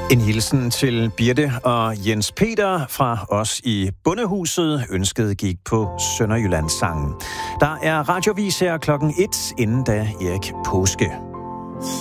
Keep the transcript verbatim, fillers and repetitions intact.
En hilsen til Birte og Jens Peter fra os i Bondehuset. Ønsket gik på Sønderjyllandssangen. Der er radiovis her klokken et, inden da Erik Påske.